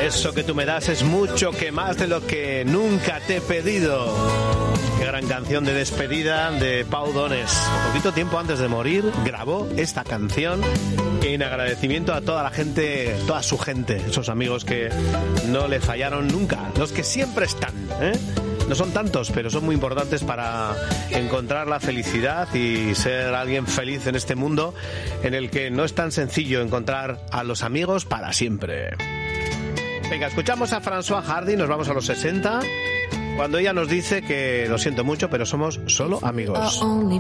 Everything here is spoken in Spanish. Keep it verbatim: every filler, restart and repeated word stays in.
Eso que tú me das es mucho que más de lo que nunca te he pedido. Qué gran canción de despedida de Pau Donés. Poquito tiempo antes de morir grabó esta canción en agradecimiento a toda la gente, toda su gente, esos amigos que no le fallaron nunca, los que siempre están, ¿eh? No son tantos, pero son muy importantes para encontrar la felicidad y ser alguien feliz en este mundo en el que no es tan sencillo encontrar a los amigos para siempre. Venga, escuchamos a François Hardy, nos vamos a los sesenta, cuando ella nos dice que lo siento mucho, pero somos solo amigos.